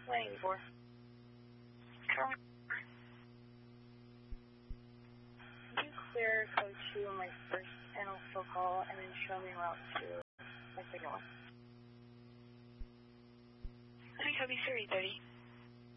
184. Can you clear code 2 on my first and also call and then show me route to my second one? I copy 330.